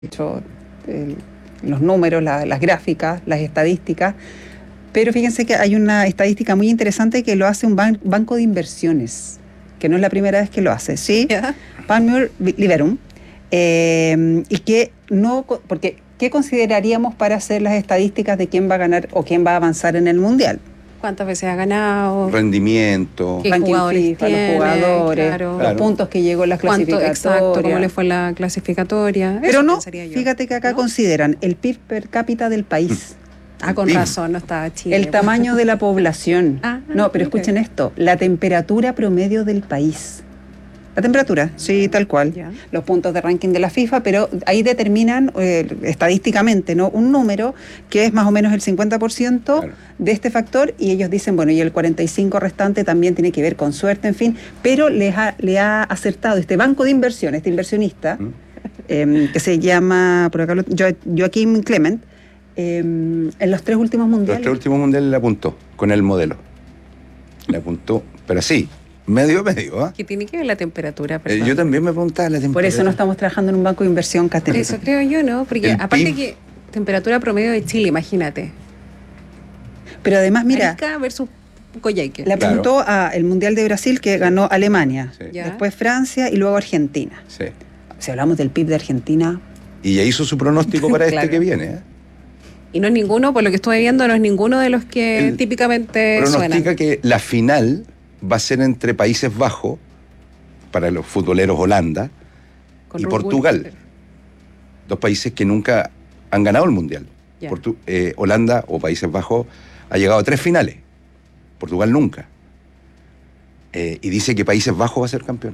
hecho los números, las gráficas, las estadísticas, pero fíjense que hay una estadística muy interesante que lo hace un banco de inversiones, que no es la primera vez que lo hace, ¿sí? Yeah. Panmure Liberum, y que no, porque ¿qué consideraríamos para hacer las estadísticas de quién va a ganar o quién va a avanzar en el Mundial? ¿Cuántas veces ha ganado? Rendimiento. ¿Qué Ranking jugadores FIFA, los tiene? jugadores, Claro. los puntos que llegó en las clasificatorias. Exacto, cómo le fue la clasificatoria. Pero Eso no, pensaría yo. fíjate que acá ¿No? consideran el PIB per cápita del país. Ah, con PIB. razón, no estaba Chile. El tamaño de la población. Ah, No, pero ok. escuchen esto, la temperatura promedio del país. La temperatura, sí, tal cual. Ya. Los puntos de ranking de la FIFA, pero ahí determinan estadísticamente, ¿no?, un número que es más o menos el 50% Claro. de este factor, y ellos dicen, bueno, y el 45% restante también tiene que ver con suerte, en fin, pero le ha acertado este banco de inversión, este inversionista, que se llama, por acá, Joaquim Clement, en los 3 últimos Los mundiales. 3 últimos mundiales le apuntó con el modelo. Le apuntó, pero sí, medio, ¿ah? ¿Qué tiene que ver la temperatura? Perdón? Yo también me preguntaba la temperatura. Por eso no estamos trabajando en un banco de inversión, Caterina. Eso creo yo, ¿no? Porque El aparte PIB. que temperatura promedio de Chile, imagínate. Pero además, mira, Arica versus Coyhaique. le Claro. apuntó al Mundial de Brasil, que ganó Alemania, Sí. Ya. después Francia y luego Argentina. Sí. Si hablamos del PIB de Argentina, Y ya hizo su pronóstico para Claro. este que viene, ¿eh? Y no es ninguno, por lo que estuve viendo, no es ninguno de los que Él típicamente Pronostica suenan. que la final va a ser entre Países Bajos, para los futboleros Holanda, Con y Uruguay. Portugal. Dos países que nunca han ganado el Mundial. Ya. Holanda o Países Bajos ha llegado a 3 finales. Portugal nunca. Y dice que Países Bajos va a ser campeón.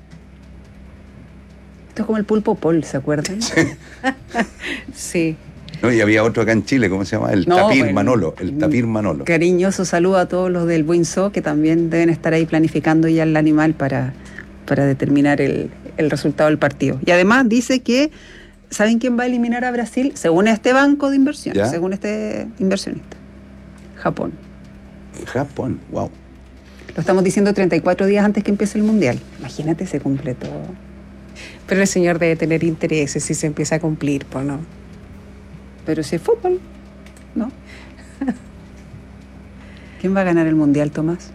esto es como el pulpo Paul, ¿se acuerdan? Sí. ¿No? Y había otro acá en Chile, ¿cómo se llama? El No, Tapir bueno, Manolo. El Tapir Manolo. Cariñoso saludo a todos los del Buinzo, que también deben estar ahí planificando ya el animal para determinar el resultado del partido. Y además dice que, ¿saben quién va a eliminar a Brasil? Según este banco de inversión, ¿Ya? según este inversionista. Japón. Japón, wow. Lo estamos diciendo 34 días antes que empiece el Mundial. Imagínate, se cumple todo. Pero el señor debe tener intereses si se empieza a cumplir, pues no. Pero si es fútbol, ¿no? ¿Quién va a ganar el Mundial, Tomás?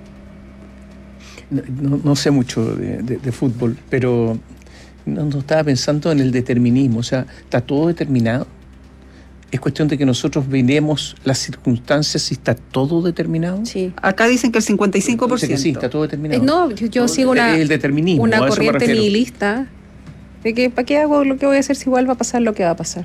No sé mucho de fútbol, pero no estaba pensando en el determinismo. O sea, ¿está todo determinado? ¿Es cuestión de que nosotros veremos las circunstancias y está todo determinado? Sí. Acá dicen que el 55%. Dice que sí, está todo determinado. No, yo sigo El determinismo, a una eso me corriente refiero. nihilista de que ¿para qué hago lo que voy a hacer si igual va a pasar lo que va a pasar?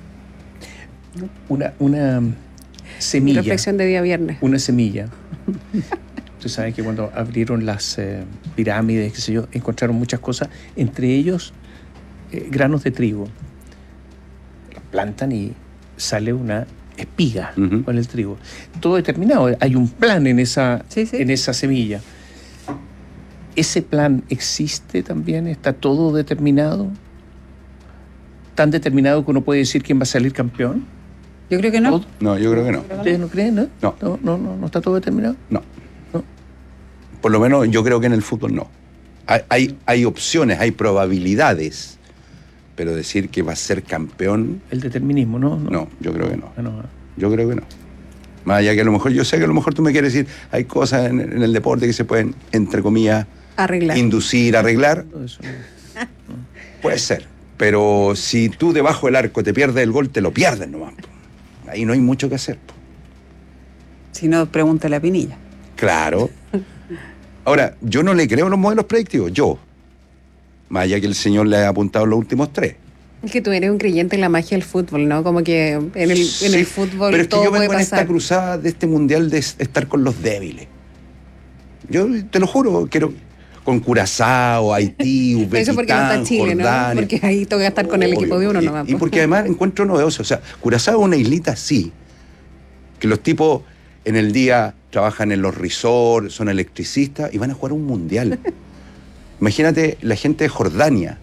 Una Mi semilla. reflexión de día viernes. Una semilla. Tú sabes que cuando abrieron las pirámides, qué sé yo, encontraron muchas cosas, entre ellos granos de trigo. Las plantan y sale una espiga Ujú. con el trigo. Todo determinado, hay un plan en esa, Sí, sí. en esa semilla. ¿Ese plan existe también? ¿Está todo determinado? ¿Tan determinado que uno puede decir quién va a salir campeón? Yo creo que no. ¿Todo? No, yo creo que no. ¿Ustedes no creen, no? No. No está todo determinado. No. No. Por lo menos yo creo que en el fútbol no. Hay opciones, hay probabilidades, pero decir que va a ser campeón, El determinismo, ¿no? no, yo creo que no. Ah, no. Yo creo que no. Más allá que a lo mejor, yo sé que a lo mejor tú me quieres decir, hay cosas en el deporte que se pueden, entre comillas, Arreglar. inducir, arreglar, Todo eso no. puede ser. Pero si tú debajo del arco te pierdes el gol, te lo pierdes nomás. Po. Ahí no hay mucho que hacer. Po. Si no, pregúntale a Pinilla. Claro. Ahora, yo no le creo a los modelos predictivos, yo. Más allá que el señor le ha apuntado los últimos 3. Es que tú eres un creyente en la magia del fútbol, ¿no? Como que en el Sí, fútbol pero es que todo yo puede vengo en esta pasar. cruzada de este mundial de estar con los débiles. Yo te lo juro, quiero con Curazao, Haití, Uzbekistán, Pero eso porque no está Chile, Jordania. ¿no? Porque ahí toca estar con el Obvio, equipo de uno y- nomás. Y po. porque además encuentro novedoso. O sea, Curazao es una islita así, que los tipos en el día trabajan en los resorts, son electricistas y van a jugar un mundial. Imagínate la gente de Jordania,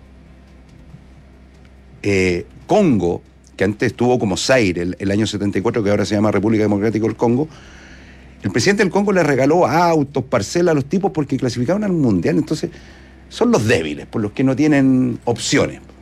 Congo, que antes estuvo como Zaire el año 74, que ahora se llama República Democrática del Congo. El presidente del Congo le regaló autos, parcelas a los tipos porque clasificaron al mundial. Entonces, son los débiles, por los que no tienen opciones.